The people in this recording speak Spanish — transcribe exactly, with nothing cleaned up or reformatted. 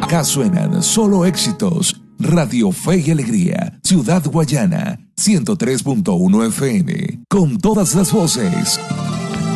Acá suenan solo éxitos. Radio Fe y Alegría, Ciudad Guayana, ciento tres punto uno F M, con todas las voces.